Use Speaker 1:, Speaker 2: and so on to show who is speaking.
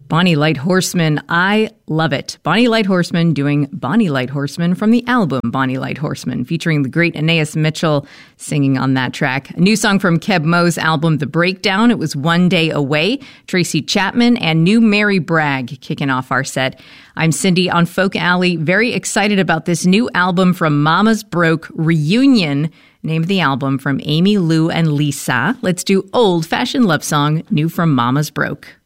Speaker 1: Bonnie Light Horseman, I love it. Bonnie Light Horseman doing Bonnie Light Horseman from the album Bonnie Light Horseman, featuring the great Anais Mitchell singing on that track. A new song from Keb Mo's album, The Breakdown. It was One Day Away. Tracy Chapman and New Mary Bragg kicking off our set. I'm Cindy on Folk Alley, very excited about this new album from Mama's Broke, Reunion. Name of the album from Amy Lou and Lisa. Let's do Old Fashioned Love Song, new from Mama's Broke.